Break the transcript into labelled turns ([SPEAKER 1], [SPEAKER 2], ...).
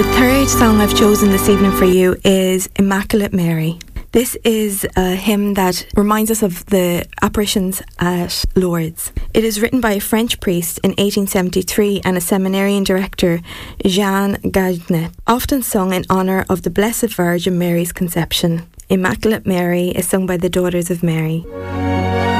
[SPEAKER 1] The third song I've chosen this evening for you is Immaculate Mary. This is a hymn that reminds us of the apparitions at Lourdes. It is written by a French priest in 1873 and a seminarian director, Jean Gagnet, often sung in honour of the Blessed Virgin Mary's conception. Immaculate Mary is sung by the Daughters of Mary.